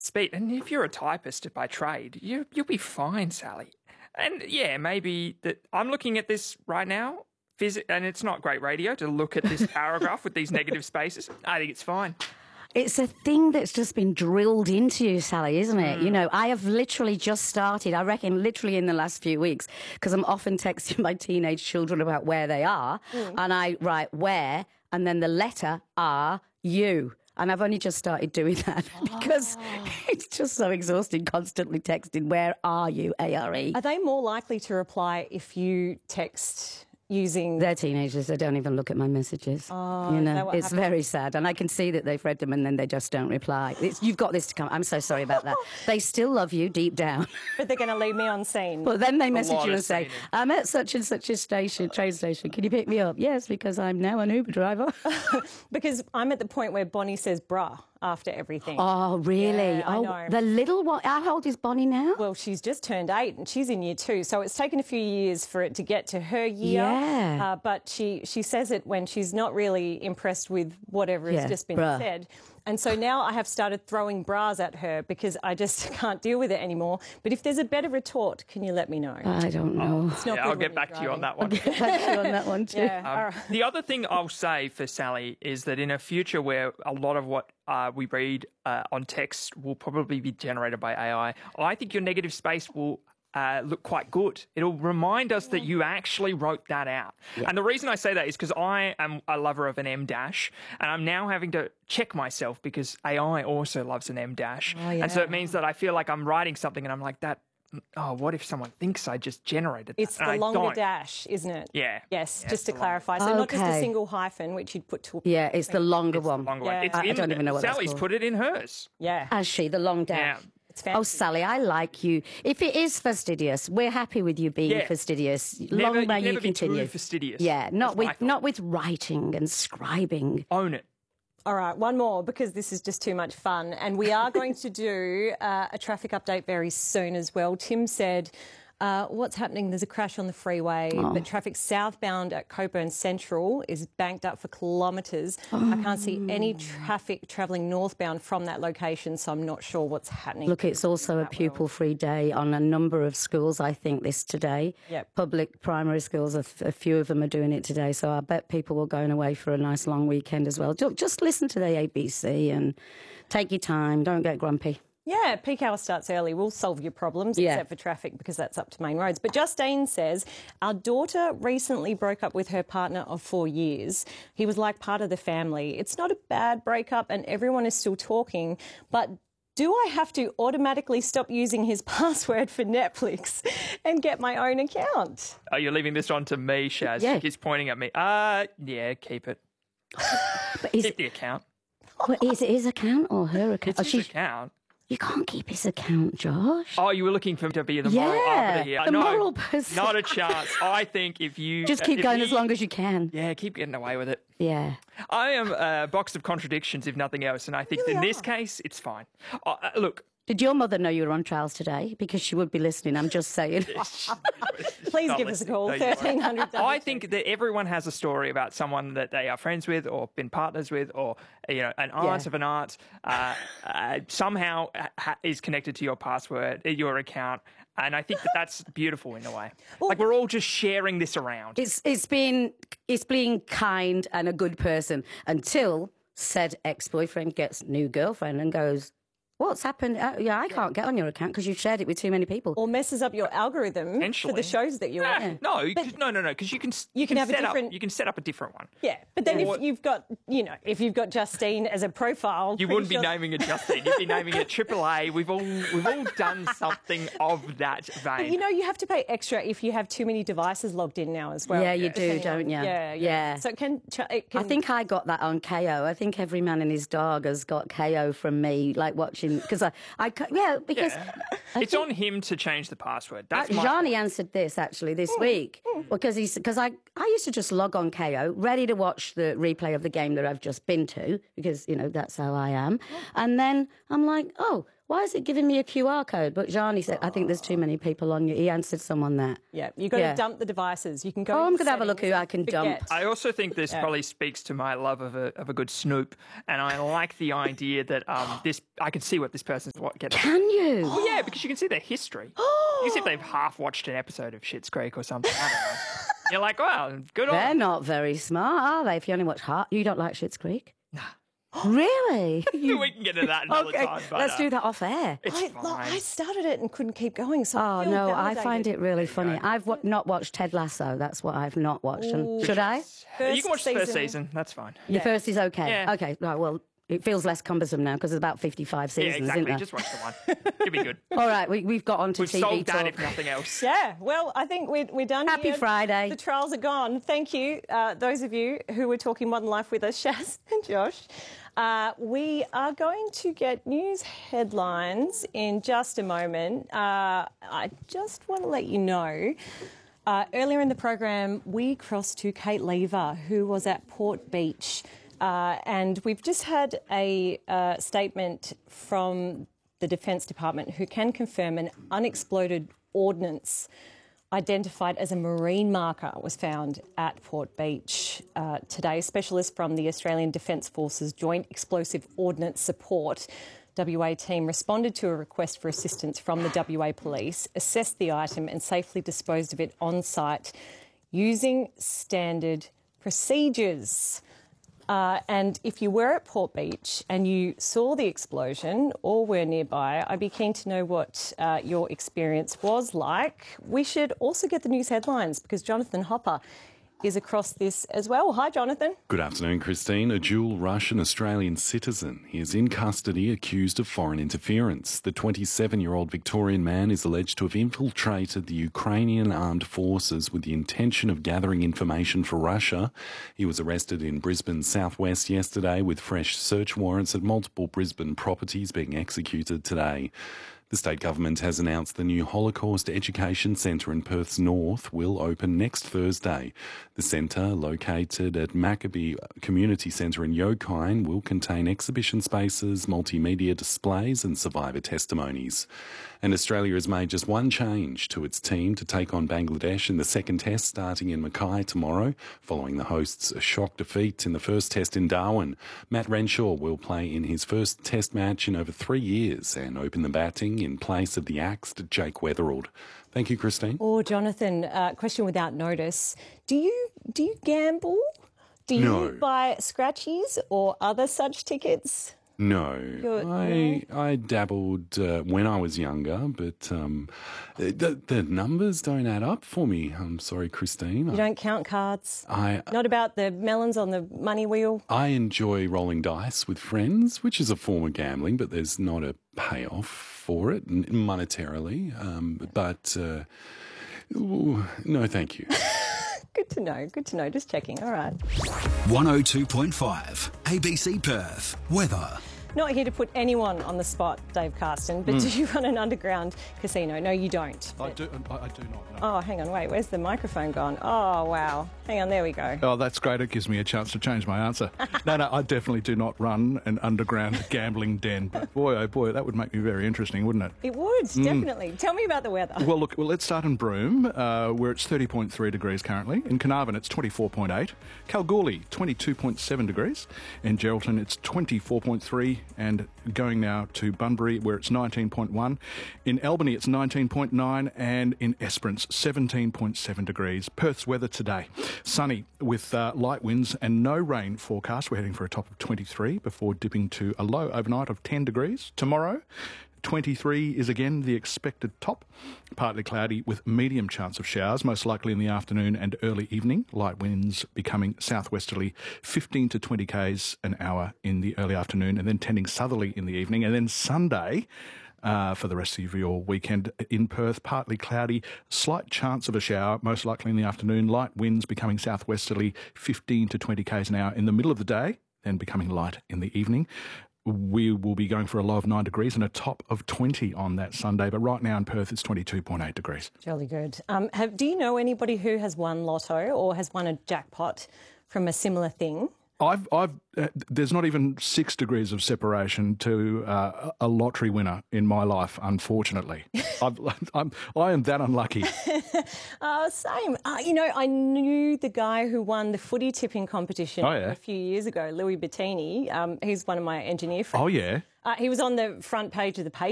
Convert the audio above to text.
speed. And if you're a typist by trade, you'll be fine, Sally. And yeah, maybe that I'm looking at this right now, and it's not great radio to look at this paragraph with these negative spaces. I think it's fine. It's a thing that's just been drilled into you, Sally, isn't it? You know, I have literally just started, I reckon literally in the last few weeks, because I'm often texting my teenage children about where they are, and I write where, and then the letter R, U. And I've only just started doing that because it's just so exhausting constantly texting, where are you, A-R-E. Are they more likely to reply if you text using... They're teenagers. They don't even look at my messages. Oh, you know, it's happens? very sad. And I can see that they've read them and then they just don't reply. You've got this to come. I'm so sorry about that. They still love you deep down. But they're going to leave me on scene. Well, then they message you and say, scene. I'm at such and such a train station. Can you pick me up? Yes, because I'm now an Uber driver. Because I'm at the point where Bonnie says bruh after everything. Oh, really? Yeah, I know. The little one. How old is Bonnie now? Well, she's just turned 8 and she's in year 2, so it's taken a few years for it to get to her year. Yeah. But she says it when she's not really impressed with whatever has just been said. And so now I have started throwing bras at her because I just can't deal with it anymore. But if there's a better retort, can you let me know? I don't know. It's not good I'll when get you're back to you on driving. that one. Get back to you on that one too. Yeah. The other thing I'll say for Sally is that in a future where a lot of what we read on text will probably be generated by AI, I think your negative space will look quite good. It'll remind us that you actually wrote that out. Yeah. And the reason I say that is because I am a lover of an M dash, and I'm now having to check myself because AI also loves an M dash. Oh, yeah. And so it means that I feel like I'm writing something and I'm like, what if someone thinks I just generated that? It's the longer dash, isn't it? Yeah. Yes, Yeah, just to the clarify. So not just a single hyphen, which you'd put to... Yeah, it's the longer one. Longer Yeah. one. It's I don't even know what that's Sally's called. put it in hers. Yeah. Has she? The long dash. Yeah. It's fancy. Oh, Sally, I like you. If it is fastidious, we're happy with you being fastidious. Long may you never be continue. too fastidious. Yeah, not That's my with thought. writing and scribing. Own it. All right, one more because this is just too much fun. And we are going to do a traffic update very soon as well. Tim said... what's happening? There's a crash on the freeway, but traffic southbound at Cockburn Central is banked up for kilometres. I can't see any traffic travelling northbound from that location, so I'm not sure what's happening. Look, it's also a pupil-free day on a number of schools, I think, this today. Yep. Public primary schools, a few of them are doing it today, so I bet people are going away for a nice long weekend as well. Just listen to the ABC and take your time. Don't get grumpy. Yeah, peak hour starts early. We'll solve your problems, except for traffic, because that's up to main roads. But Justine says, our daughter recently broke up with her partner of 4 years. He was like part of the family. It's not a bad breakup and everyone is still talking, but do I have to automatically stop using his password for Netflix and get my own account? Are you leaving this on to me, Shaz? Yeah. He's pointing at me. Yeah, keep it. But Keep the account. is it his account or her account? It's his account. You can't keep his account, Josh. Oh, you were looking for him to be the moral arbiter here. the No, moral person. Not a chance. I think if you... Just keep going as long as you can. Yeah, keep getting away with it. Yeah. I am a box of contradictions, if nothing else, and I think in this case, it's fine. Look... Did your mother know you were on trials today? Because she would be listening, I'm just saying. Please give us a call, 1300. I think that everyone has a story about someone that they are friends with or been partners with or, an aunt of an aunt somehow is connected to your password, your account. And I think that that's beautiful in a way. Like we're all just sharing this around. It's being kind and a good person until said ex-boyfriend gets new girlfriend and goes, what's happened? I can't get on your account because you've shared it with too many people. Or messes up your algorithm for the shows that you watch. No, because you can have a different... You can set up a different one. Yeah, but then if you've got, if you've got Justine as a profile... You wouldn't be naming it Justine. You'd be naming it AAA. We've all done something of that vein. But you have to pay extra if you have too many devices logged in now as well. Yeah, you do, don't you? Yeah. So it can... I think I got that on KO. I think every man and his dog has got KO from me, like watching... Because it's on him to change the password. That's Johnny answered this actually this week because I used to just log on KO, ready to watch the replay of the game that I've just been to because that's how I am, and then I'm like, oh, Why is it giving me a QR code? But Jani said, I think there's too many people on you. He answered someone that. Yeah, you've got to dump the devices. You can go. Oh, I'm going to have a look who I can dump. I also think this probably speaks to my love of a good snoop, and I like the idea that I can see what this person's getting. Can you? Oh yeah, because you can see their history. You can see if they've half watched an episode of Schitt's Creek or something. I don't know. You're like, wow, good on. They're not very smart, are they? If you only watch you don't like Schitt's Creek? Nah. Really? We can get into that another time. But, let's do that off air. It's fine. I started it and couldn't keep going. So Oh, I feel no, I validated. find it really funny. I've not watched Ted Lasso. That's what I've not watched. And should I? You can watch the first season. That's fine. The first is okay. Yeah. Okay, right, well, it feels less cumbersome now because there's about 55 seasons, Yeah, exactly. isn't there? Just watch the one. It'll be good. All right, we've got on to We've TV solved talk. that, if nothing else. Yeah, well, I think we're done. Happy here. Friday. The trials are gone. Thank you, those of you who were talking Modern Life with us, Shaz and Josh. We are going to get news headlines in just a moment. I just want to let you know, earlier in the program, we crossed to Kate Lever, who was at Port Beach. And we've just had a statement from the Defence Department who can confirm an unexploded ordnance identified as a marine marker was found at Port Beach today. Specialists from the Australian Defence Force's Joint Explosive Ordnance Support WA team responded to a request for assistance from the WA Police, assessed the item and safely disposed of it on site using standard procedures. And if you were at Port Beach and you saw the explosion or were nearby, I'd be keen to know what your experience was like. We should also get the news headlines because Jonathan Hopper is across this as well. Hi, Jonathan. Good afternoon, Christine. A dual Russian-Australian citizen. He is in custody accused of foreign interference. The 27-year-old Victorian man is alleged to have infiltrated the Ukrainian armed forces with the intention of gathering information for Russia. He was arrested in Brisbane's southwest yesterday with fresh search warrants at multiple Brisbane properties being executed today. The state government has announced the new Holocaust Education Centre in Perth's north will open next Thursday. The centre, located at Maccabee Community Centre in Yokine, will contain exhibition spaces, multimedia displays and survivor testimonies. And Australia has made just one change to its team to take on Bangladesh in the second test starting in Mackay tomorrow, following the hosts' shock defeat in the first test in Darwin. Matt Renshaw will play in his first test match in over 3 years and open the batting in place of the axed Jake Weatherald. Thank you, Christine. Oh, Jonathan, question without notice. Do you gamble? Do you buy scratchies or other such tickets? No, I dabbled when I was younger, but the numbers don't add up for me. I'm sorry, Christine. You don't count cards? Not about the melons on the money wheel? I enjoy rolling dice with friends, which is a form of gambling, but there's not a payoff for it monetarily. No, thank you. Good to know. Just checking. All right. 102.5 ABC Perth. Weather. Not here to put anyone on the spot, Dave Carsten, but do you run an underground casino? No, you don't. I do not. No. Oh, hang on, wait, where's the microphone gone? Oh, wow. Hang on, there we go. Oh, that's great. It gives me a chance to change my answer. No, I definitely do not run an underground gambling den. But boy, oh boy, that would make me very interesting, wouldn't it? It would, definitely. Tell me about the weather. Well, let's start in Broome, where it's 30.3 degrees currently. In Carnarvon, it's 24.8. Kalgoorlie, 22.7 degrees. In Geraldton, it's 24.3. And going now to Bunbury, where it's 19.1. In Albany, it's 19.9. And in Esperance, 17.7 degrees. Perth's weather today, sunny with light winds and no rain forecast. We're heading for a top of 23 before dipping to a low overnight of 10 degrees. Tomorrow, 23 is again the expected top. Partly cloudy with medium chance of showers, most likely in the afternoon and early evening. Light winds becoming southwesterly 15 to 20 k's an hour in the early afternoon and then tending southerly in the evening. And then Sunday, for the rest of your weekend in Perth, partly cloudy, slight chance of a shower, most likely in the afternoon. Light winds becoming southwesterly 15 to 20 k's an hour in the middle of the day, then becoming light in the evening. We will be going for a low of 9 degrees and a top of 20 on that Sunday. But right now in Perth, it's 22.8 degrees. Jolly good. Do you know anybody who has won lotto or has won a jackpot from a similar thing? There's not even 6 degrees of separation to a lottery winner in my life, unfortunately. I am that unlucky. Same. I knew the guy who won the footy tipping competition a few years ago, Louis Bettini. He's one of my engineer friends. Oh, yeah. He was on the front page of the paper.